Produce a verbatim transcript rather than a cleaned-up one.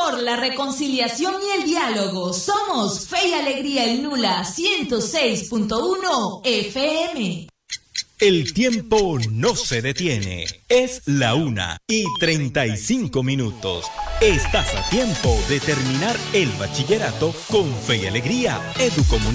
amor, la reconciliación y el diálogo. Somos Fe y Alegría El Nula ciento seis punto uno F M. El tiempo no se detiene. Es la una y treinta y cinco minutos. Estás a tiempo de terminar el bachillerato con Fe y Alegría Educomunicación.